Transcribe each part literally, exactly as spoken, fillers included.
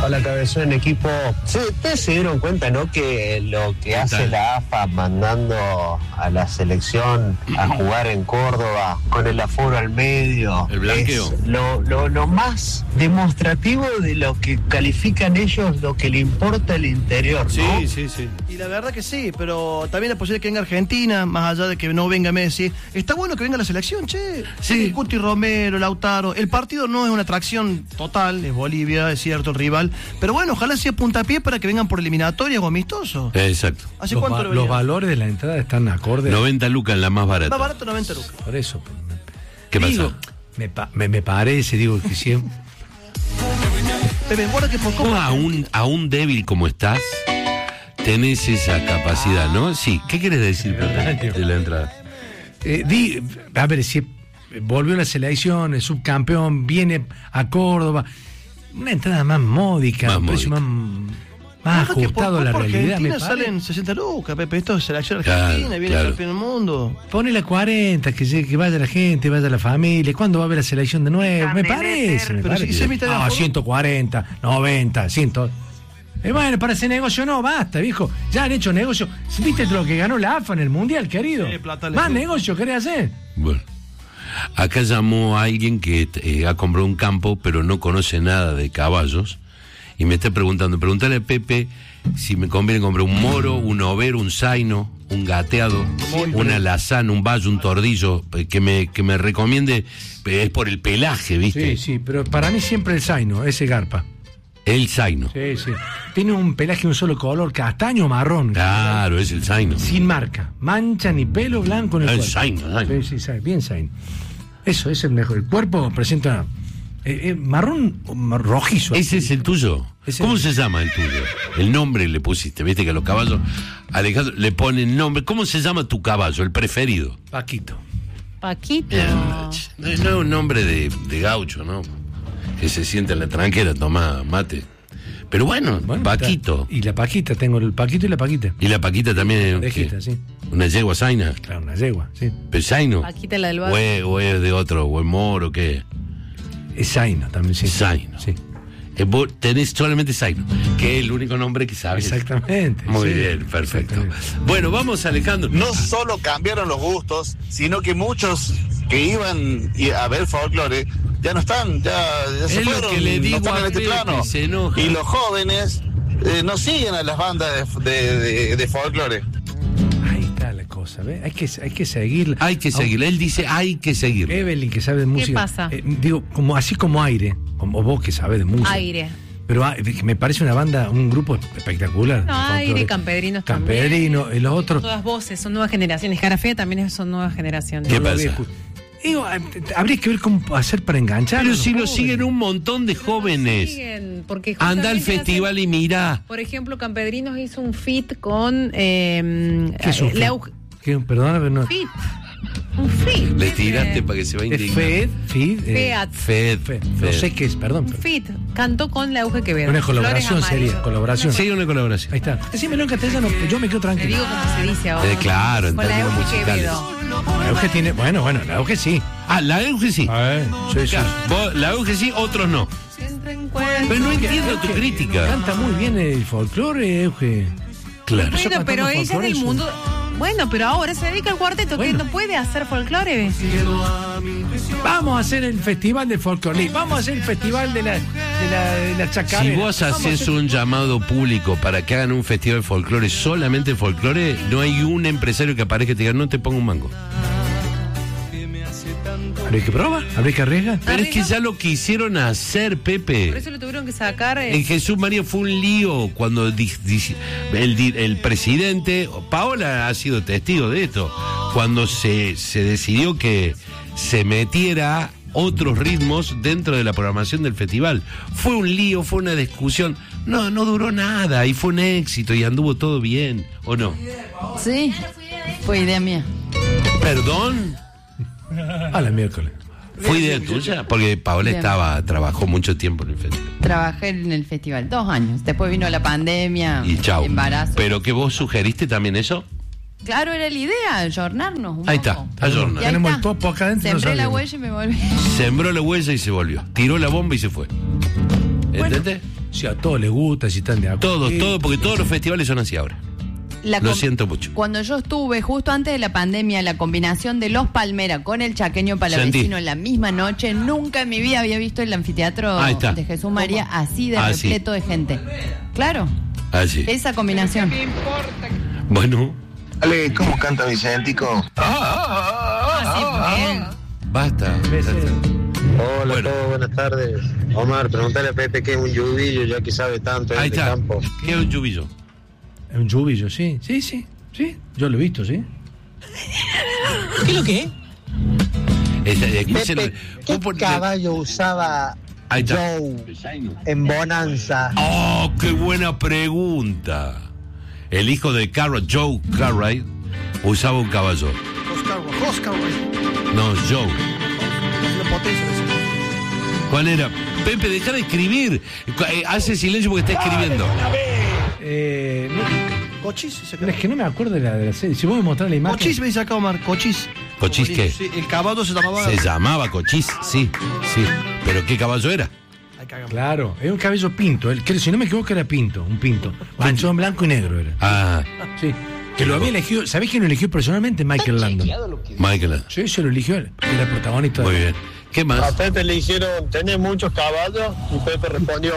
Hola, Cabezón, equipo. Sí, ustedes se dieron cuenta, ¿no? Que lo que hace la A F A mandando a la selección a jugar en Córdoba con el aforo al medio, el blanqueo, es lo, lo, lo más demostrativo de lo que califican ellos, lo que le importa el interior, ¿no? Sí, sí, sí. Y la verdad que sí, pero también es posible que venga Argentina, más allá de que no venga Messi. Está bueno que venga la selección, che. Sí. Cuti Romero, Lautaro. El partido no es una atracción total, es Bolivia, es cierto, el rival. Pero bueno, ojalá sea puntapié para que vengan por eliminatorias o amistosos. Exacto. ¿Hace los, cuánto va- lo venían? los valores de la entrada están acordes. noventa lucas en la más barata. Más barato, noventa lucas. Por eso. ¿Qué digo, pasa? Me, pa- me, me parece, digo, que siempre. Pepe, guarda que por Vos Copa aún, aún débil como estás, tenés esa capacidad, ¿no? Sí. ¿Qué querés decir, perdón, de la entrada? Eh, di, a ver, si volvió la selección, es subcampeón, viene a Córdoba. Una entrada más módica, Más un precio módica. más, más Guarda que por ajustado a la Copa realidad. Me Argentina parece. salen sesenta lucas, Pepe. Esto es selección Claro, argentina, viene claro. campeón del mundo. Ponele cuarenta, que, llegue- que vaya la gente, vaya la familia. ¿Cuándo va a haber la selección de nuevo? Me parece, me Pero parece. si se mitad de No, aforo. ciento cuarenta, noventa, cien. Eh, bueno, para ese negocio no, basta, viejo. Ya han hecho negocio. ¿Viste lo que ganó la A F A en el Mundial, querido? Sí, plata le Más fue. negocio querés hacer. Bueno. Acá llamó a alguien que eh, ha comprado un campo, pero no conoce nada de caballos. Y me está preguntando, preguntale a Pepe si me conviene comprar un moro, un overo, un zaino, un gateado, un alazán, un vallo, un tordillo, eh, que me, que me recomiende, eh, es por el pelaje, ¿viste? Sí, sí, pero para mí siempre el zaino, ese garpa. El zaino. Sí, sí. Tiene un pelaje de un solo color, castaño o marrón. Claro, es el zaino. Sin marca. Mancha ni pelo blanco en el El cuerpo. zaino, zaino. Sí, sí, sí, bien zaino. Eso es el mejor. El cuerpo presenta eh, eh, marrón o mar- rojizo. ¿Ese es el tuyo? Ese ¿Cómo es. se llama el tuyo? El nombre le pusiste, viste que a los caballos, Alejandro, le ponen nombre. ¿Cómo se llama tu caballo, el preferido? Paquito. Paquito. No, no es un nombre de, de gaucho, ¿no? Que se sienta en la tranquera, toma mate. Pero bueno, Bueno, Paquito. está- Y la Paquita, tengo el Paquito y la Paquita. Y la Paquita también es Parejita, ¿qué? sí. Una yegua zaina. Claro, una yegua, sí. ¿Pero zaino? Paquita la del O barrio. es, o es de otro, o es moro, ¿qué? Es zaino también, sí. Zaino. Sí. Eh, vos tenés solamente zaino, que es el único nombre que sabes. Exactamente. Muy sí. bien, perfecto. Exactamente. Bueno, vamos, Alejandro. No solo cambiaron los gustos, sino que muchos que iban y- a ver folclore ya no están, ya, ya se Es lo fueron, que le no digo están a en este Pepe, plano. se enoja. Y los jóvenes eh, no siguen a las bandas de, de, de- de folclore. Ahí está la cosa, ¿ves? Hay que, hay que seguirla. Hay que seguirlo. Él dice, hay que seguirlo. Evelyn, que sabe de música. pasa? eh, digo, como, así como Aire, como vos que sabés de música. Aire. Pero ah, me parece una banda, un grupo espectacular. No, Aire, Folclore. Campedrinos Campedrino, también. y los otros. Todas voces, son nuevas generaciones. Jarafea también son nuevas generaciones. ¿Qué no lo pasa? había escuchado. Digo, ah, t- habría que ver cómo hacer para enganchar. Pero si lo siguen un montón de jóvenes. Siguen, porque Anda al justamente festival y mira. hacen- Por ejemplo, Campedrinos hizo un fit con eh, ¿Qué es un eh, fit? Leu- ¿Qué? Perdona, pero no. Fit. Un fit. Le ¿viste? tiraste para que se va a Es indignar. Fed, Feed. eh, Feat. Fed. Fed. Fed. No sé qué es, perdón. Un pero- fit. Cantó con la Euge Quevedo. Una colaboración Flores sería, amarillas. colaboración. Sí, una colaboración. Ahí está. Decímelo en castellano, yo me quedo Te tranquilo. digo cómo se dice ahora. Eh, claro, en Con la términos Euge musicales. Quevedo. La Euge tiene. Bueno, bueno, la Euge sí. Ah, la Euge sí. Sí, sí. Claro, vos, la Euge sí, otros no. Pero no entiendo tu crítica. Canta muy bien el folclore, Euge. Claro. Empezó Bueno, pero cantando ella es folclore del en su- mundo. Bueno, pero ahora se dedica al cuarteto, Bueno. que no puede hacer folclore. Vamos a hacer el festival de folclore. Vamos a hacer el festival de la, de la, de la chacarera. Si vos Vamos a haces hacer- un llamado público para que hagan un festival de folclore, solamente folclore, no hay un empresario que aparezca y te diga, no te pongo un mango. ¿Habría que probar? ¿Habría que arriesgar? Pero es que ya lo quisieron hacer, Por Pepe. eso lo tuvieron que sacar. eh, En Jesús María fue un lío cuando di- di- el, di- el presidente, Paola ha sido testigo de esto, cuando se, se decidió que se metiera otros ritmos dentro de la programación del festival. Fue un lío, fue una discusión. No, no duró nada y fue un éxito y anduvo todo bien, ¿o no? Sí, fue idea mía. ¿Perdón? A la miércoles. ¿Fue idea tuya? Porque Paola Bien. estaba, trabajó mucho tiempo en el festival. Trabajé en el festival dos años. Después vino la pandemia, Y chau. embarazo. ¿Pero que vos sugeriste también eso? Claro, era la idea, ayornarnos un Ahí poco. está, ayornar. Y ahí Tenemos está. el topo acá adentro. no Sembré la salimos. huella y me volví. Sembró la huella y se volvió. Tiró la bomba y se fue. ¿Entendés? Si a todos les gusta, si están de acuerdo. Todo, Sí. todo, porque todos los festivales son así ahora. La Lo com- siento mucho. Cuando yo estuve, justo antes de la pandemia, la combinación de Los Palmera con el Chaqueño Palavecino Sentí. en la misma noche, nunca en mi vida había visto el anfiteatro Ahí está. de Jesús María así de Así. repleto de gente. Claro, Así. esa combinación. Bueno, Ale, ¿cómo canta Vicentico? basta. Hola Bueno. a todos, buenas tardes. Omar, pregúntale a Pepe qué es un yubillo, ya que sabe tanto Ahí de está. campo. ¿Qué es un chubillo? Es un chubillo, sí. Sí, sí. Sí. Yo lo he visto, sí. ¿Qué es lo que es? Esta- escuchen- Pepe, ¿qué vos pon- caballo usaba Ahí está. Joe en Bonanza? Oh, qué buena pregunta. El hijo de Cartwright, Joe Cartwright, usaba un caballo. Oscar, Oscar, güey. No, Joe. Una potencia de eso. ¿Cuál era? Pepe, deja de escribir. Eh, Hace silencio porque está escribiendo. Eh, no, Cochis, se pero es que no me acuerdo de la, de la serie. Si vos me mostrás la imagen. Cochis me dice acá, Omar, Cochis. ¿Cochis qué? Sí, el caballo se llamaba. Se llamaba Cochis, sí, sí. ¿Pero qué caballo era? Ay, cagamos. Claro, es un cabello pinto. El, que, si no me equivoco, era pinto, un pinto. Manchón blanco y negro era. Ah, Sí. Que lo había elegido. ¿Sabés quién lo eligió personalmente? Michael Landon. Michael. Sí, se lo eligió él. Era el protagonista. Muy bien. ¿Qué A más? Pepe le dijeron, ¿tenés muchos caballos? Y Pepe respondió,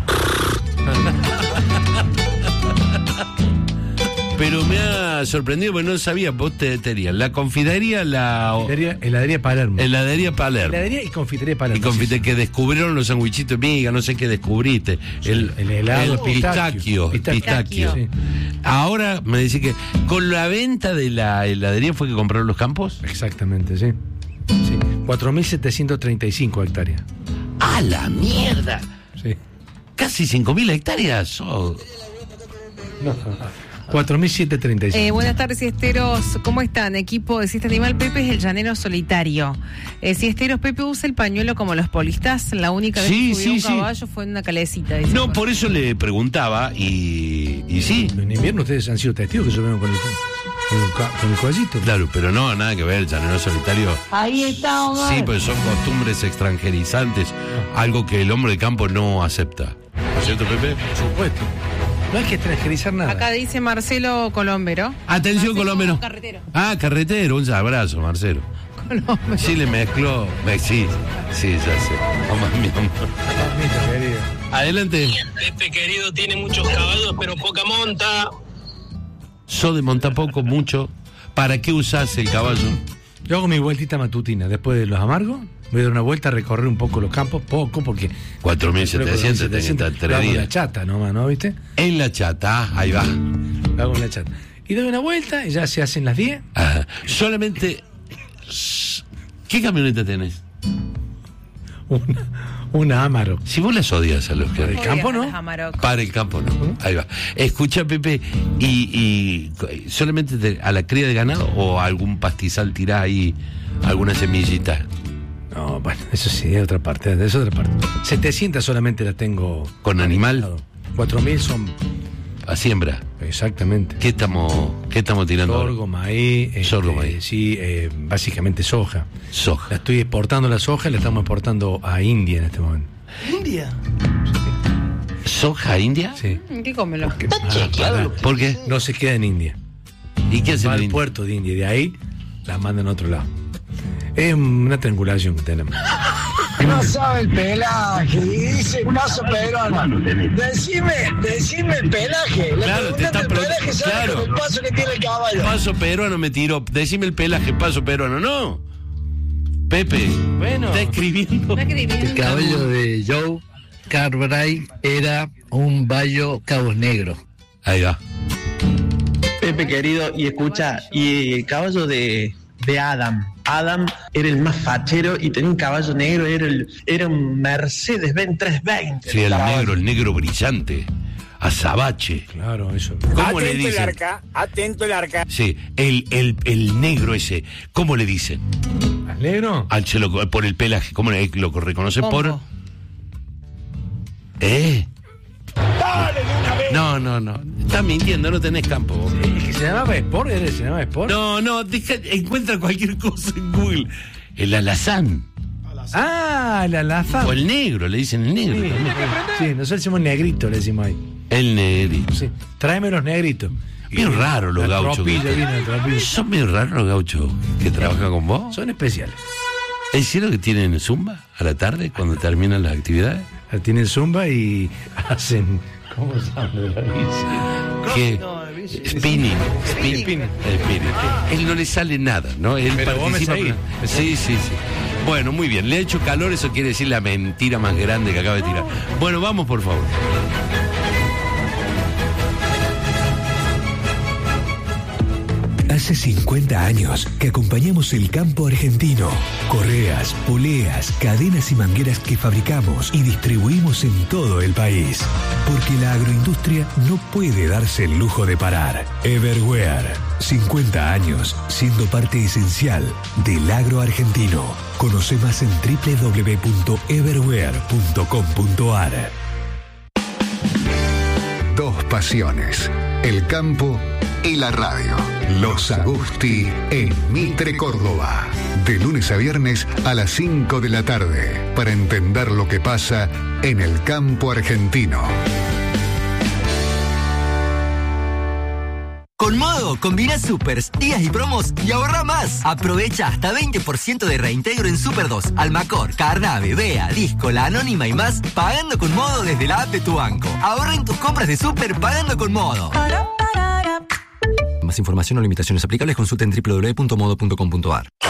Pero me ha sorprendido porque no sabía, vos te tenías la confitería, la Heladería, heladería Palermo. heladería Palermo. Heladería y confitería Y Palermo. confite que descubrieron los sandwichitos de miga, no sé qué descubriste. El, el helado, el pistachio. pistachio. pistachio. Sí. Ahora me dice que con la venta de la heladería fue que compraron los campos. Exactamente, sí. Sí. cuatro mil setecientos treinta y cinco hectáreas. ¡A la mierda! Sí. Casi cinco mil hectáreas. Oh. No. cuatro mil setecientos treinta y cinco. Eh, buenas tardes, siesteros. ¿Cómo están? Equipo de Siesta Animal. Pepe es el llanero solitario. Eh, siesteros, Pepe usa el pañuelo como los polistas. La única vez Sí, que subió sí, un sí. caballo fue en una calecita. dice. No, por eso le preguntaba y, y sí. En invierno ustedes han sido testigos que yo vengo con el, con el, ca- con el caballito. Claro, pero no, nada que ver, el llanero solitario. Ahí está, Omar. Sí, pues son costumbres extranjerizantes, algo que el hombre de campo no acepta. ¿No es cierto, Pepe? Por supuesto. No hay que extranjerizar nada. Acá dice Marcelo Colombero. Atención, Marcelo Colombero. Carretero. Ah, carretero, un abrazo, Marcelo. Colombero. Sí, le mezcló. eh, Sí, sí, ya sé. Mamá, mi amor. Mamita querida. Adelante. Pepe querido tiene muchos caballos, pero poca monta. So de monta poco, mucho. ¿Para qué usás el caballo? Yo hago mi vueltita matutina. Después de los amargos, voy a dar una vuelta a recorrer un poco los campos, poco, porque. cuatro mil setecientos, tenés que estar Lo tres hago en la días. chata nomás, ¿no? ¿Viste? En la chata, ah, ahí va. Lo hago en la chata. Y doy una vuelta y ya se hacen las diez. Ajá. Solamente. ¿Qué camioneta tenés? Una, una Amaro. Si vos las odias a los que. Para el campo, ¿no? Odias a las Amarok. Para el campo, no. Ahí va. Escucha, Pepe, y, y solamente te- a la cría de ganado o a algún pastizal tirás ahí alguna semillita. No, bueno, eso sí, es otra parte, es otra parte. setecientas solamente las tengo. ¿Con animal? cuatro mil son. A siembra. Exactamente. ¿Qué estamos, qué estamos tirando ahora? Sorgo, maíz. este, Sorgo, maíz. Sí, eh, básicamente soja. Soja. La estoy exportando la soja y la estamos exportando a India en este momento. India. ¿Soja india? Sí. ¿Qué cómelo? Ah, ¿Por qué? no se queda en India. ¿Y qué hace Va el al indio? puerto de India y de ahí la mandan a otro lado. Es una triangulación que tenemos. No sabe el pelaje, dice paso peruano. Decime, decime el pelaje. Le Claro, te preguntaste está el pre- pelaje, ¿sabe claro. con el paso que tiene el caballo? Paso peruano me tiró. Decime el pelaje, paso peruano. No. Pepe. Bueno. Está escribiendo. No escribí. El caballo de Joe Cartwright era un bayo cabos negro. Ahí va. Pepe querido, y escucha, y el caballo de, de Adam. Adam era el más fachero y tenía un caballo negro, era, el, era un Mercedes-Benz trescientos veinte. Sí, el caballo. negro, el negro brillante. Azabache. Claro, eso. ¿Cómo le dicen? arca, atento el arca. Sí, el, el, el negro ese. ¿Cómo le dicen? ¿Al negro? Al, se lo- por el pelaje. ¿Cómo le, lo reconoce por? Pombo. ¿Eh? No, no, no. Estás mintiendo, no tenés campo. vos. El que se llamaba Sport, ¿era? ¿Se llamaba Sport? No, no, deja- encuentra cualquier cosa en Google. El alazán. Ah, la, la fama. O el negro, le dicen el negro. Sí, sí, nosotros decimos negrito, le decimos ahí. El negrito. Sí. Tráeme los negritos. Bien raro los La gauchos. tropilla, que- viene la tropilla. Son bien raros los gauchos que trabajan con vos. Son especiales. ¿Es cierto que tienen zumba a la tarde cuando terminan las actividades? Tienen zumba y hacen. ¿Cómo se llama la bici? ¿Qué? Spinning. Spinning. Spinning. Spinning. Él no le sale nada, ¿no? Él Pero vos me participa. seguís. pero- Sí, sí, sí. Bueno, muy bien. Le ha hecho calor, eso quiere decir la mentira más grande que acaba de tirar. Bueno, vamos, por favor. Hace cincuenta años que acompañamos el campo argentino. Correas, poleas, cadenas y mangueras que fabricamos y distribuimos en todo el país. Porque la agroindustria no puede darse el lujo de parar. Everware. cincuenta años siendo parte esencial del agro argentino. Conoce más en doble u doble u doble u punto everware punto com punto a r. Dos pasiones, el campo y la radio. Los Agusti en Mitre, Córdoba. De lunes a viernes a las cinco de la tarde, para entender lo que pasa en el campo argentino. Con Modo, combina supers, días y promos y ahorra más. Aprovecha hasta veinte por ciento de reintegro en Super dos, Almacor, Carnave, Bea, Disco, La Anónima y más, pagando con Modo desde la app de tu banco. Ahorra en tus compras de super pagando con Modo. Más información o limitaciones aplicables, consulta en doble u doble u doble u punto modo punto com punto a r.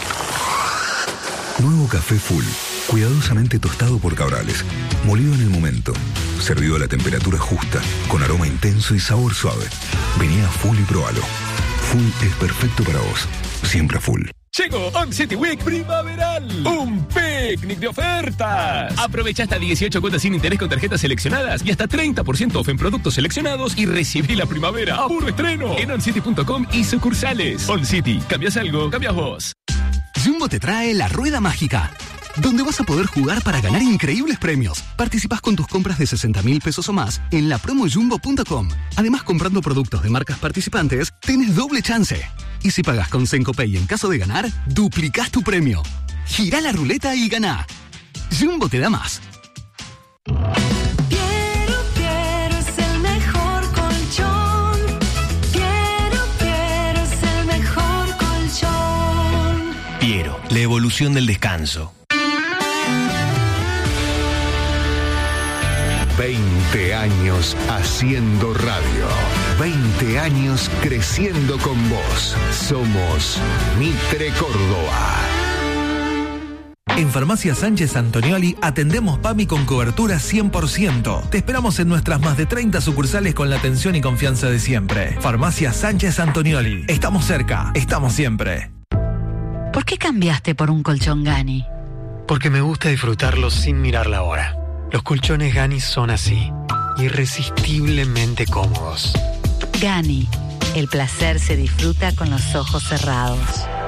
Nuevo café Full, cuidadosamente tostado por Cabrales, molido en el momento, servido a la temperatura justa, con aroma intenso y sabor suave. Vení a Full y probalo. Full es perfecto para vos, siempre Full. Llegó On City Week primaveral. Un picnic de ofertas. Aprovecha hasta dieciocho cuotas sin interés con tarjetas seleccionadas y hasta treinta por ciento off en productos seleccionados y recibí la primavera a puro estreno en oncity punto com y sucursales. On City, cambias algo, cambias vos. Jumbo te trae la rueda mágica, donde vas a poder jugar para ganar increíbles premios. Participás con tus compras de sesenta mil pesos o más en la promo jumbo punto com. Además, comprando productos de marcas participantes, tenés doble chance. Y si pagás con Sencopay en caso de ganar, duplicás tu premio. Girá la ruleta y ganá. Jumbo te da más. Piero, Piero es el mejor colchón. Piero, Piero es el mejor colchón. Piero, la evolución del descanso. veinte años haciendo radio. veinte años creciendo con vos. Somos Mitre, Córdoba. En Farmacia Sánchez Antonioli atendemos PAMI con cobertura cien por ciento. Te esperamos en nuestras más de treinta sucursales con la atención y confianza de siempre. Farmacia Sánchez Antonioli. Estamos cerca, estamos siempre. ¿Por qué cambiaste por un colchón Gani? Porque me gusta disfrutarlo sin mirar la hora. Los colchones Gani son así, irresistiblemente cómodos. Gani, el placer se disfruta con los ojos cerrados.